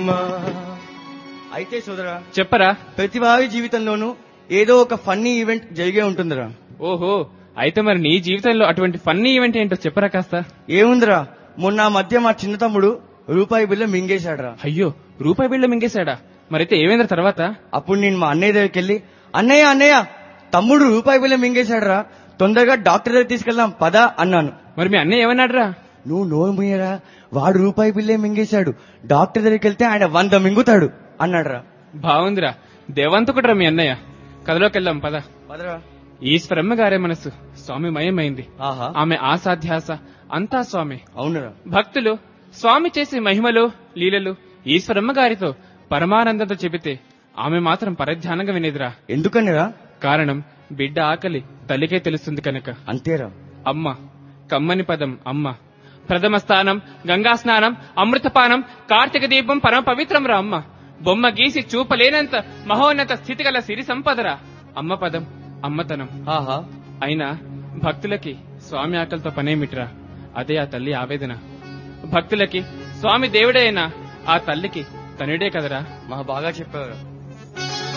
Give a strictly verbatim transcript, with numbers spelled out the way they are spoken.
అమ్మా. అయితే సోదరా చెప్పరా. ప్రతి వారి జీవితంలోనూ ఏదో ఒక ఫన్నీ ఈవెంట్ జరిగే ఉంటుందిరా. ఓహో, అయితే మరి నీ జీవితంలో అటువంటి ఫన్నీ ఈవెంట్ ఏంటో చెప్పరా కాస్త. ఏముందిరా, మొన్న మధ్య మా చిన్న తమ్ముడు రూపాయి బిల్ల మింగేశాడురా. అయ్యో, రూపాయి బిళ్ళ మింగేశాడా? మరైతే ఏమైందిరా తర్వాత? అప్పుడు నేను మా అన్నయ్య దగ్గరికి వెళ్ళి, అన్నయ్య అన్నయ్య తమ్ముడు రూపాయి బిల్ల మింగేశాడురా, తొందరగా డాక్టర్ దగ్గర తీసుకెళ్దాం పదా అన్నాను. మరి మీ అన్నయ్య ఏమన్నాడురా? నువ్వు నోరు మూయరా, వాడు రూపాయి బిల్లే మింగేశాడు, డాక్టర్ దగ్గరికి వెళ్తే ఆయన వంద మింగుతాడు అన్నాడురా. బాగుందిరా, దేవంతకుడురా మీ అన్నయ్య. కథలోకి వెళ్దాం పద. పదరా. ఈశ్వరమ్మ గారే మనసు స్వామి మయమైంది. ఆహా, ఆమె ఆసాధ్యాస అంతా స్వామి. అవునురా. భక్తులు స్వామి చేసే మహిమలు లీలలు ఈశ్వరమ్మ గారితో పరమానందంతో చెబితే ఆమె మాత్రం పరధ్యానంగా వినేదిరా. ఎందుకనిరా? కారణం బిడ్డ ఆకలి తల్లికే తెలుస్తుంది కనుక. అంతేరా. అమ్మ, కమ్మని పదం అమ్మ. ప్రథమ స్థానం గంగా స్నానం, అమృతపానం, కార్తీక దీపం పరమ పవిత్రం రా అమ్మ. బొమ్మ గీసి చూపలేనంత మహోన్నత స్థితి గల సిరి సంపదరా అమ్మ పదం, అమ్మతనం. ఆహా, అయినా భక్తులకి స్వామి ఆకలితో పనేమిట్రా? అదే ఆ తల్లి ఆవేదన. భక్తులకి స్వామి దేవుడే అయినా ఆ తల్లికి తనుడే కదరా. మా బాగా చెప్పారు.